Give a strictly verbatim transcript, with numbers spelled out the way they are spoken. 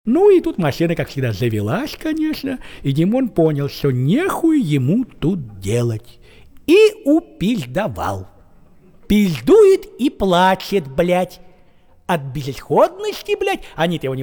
Ну и тут машина, как всегда, завелась, конечно, и Димон понял, что нехуй ему тут делать. И упиздовал. Пиздует и плачет, блядь. От безысходности, блядь. Они-то его не